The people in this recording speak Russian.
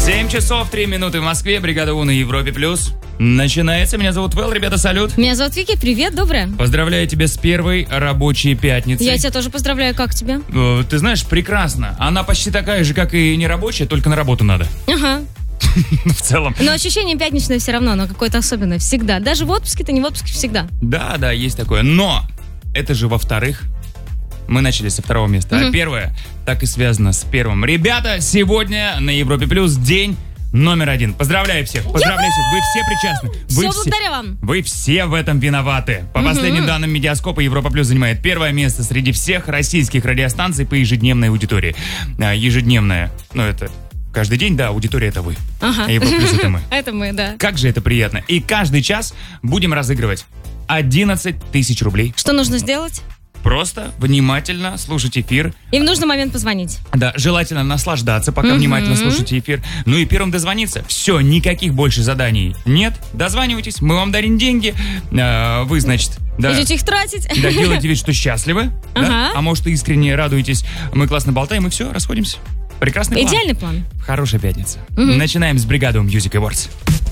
7 часов 3 минуты в Москве. Бригада У на Европе Плюс. Начинается. Меня зовут Вэл. Ребята, салют. Меня зовут Вики. Привет, доброе. Поздравляю тебя с первой рабочей пятницей. Я тебя тоже поздравляю. Как тебе? Ты знаешь, прекрасно. Она почти такая же, как и нерабочая, только на работу надо. Ага. В целом. Но ощущение пятничное все равно, оно какое-то особенное. Всегда. Даже в отпуске, ты не в отпуске, всегда. Да, есть такое. Но это же во-вторых. Мы начали со второго места. А первое так и связано с первым. Ребята, сегодня на Европе Плюс день номер 1. Поздравляю всех. Поздравляю всех. Вы все причастны. Все благодаря вам. Вы все в этом виноваты. По последним данным Медиаскопа, Европа Плюс занимает первое место среди всех российских радиостанций по ежедневной аудитории. Ежедневная, это каждый день, да, аудитория это вы. Ага. А Европа Плюс это мы. Это мы, да. Как же это приятно. И каждый час будем разыгрывать 11 тысяч рублей. Что нужно сделать? Просто внимательно слушать эфир. И в нужный момент позвонить. Да, желательно наслаждаться, пока внимательно слушаете эфир. Ну и первым дозвониться. Все, никаких больше заданий нет. Дозванивайтесь, мы вам дарим деньги. Вы, значит... Да, идете их тратить. Да, делайте вид, что счастливы. Да? А может, искренне радуетесь. Мы классно болтаем, и все, расходимся. Прекрасный план. Идеальный план. Хорошая пятница. Начинаем с бригады Music Awards.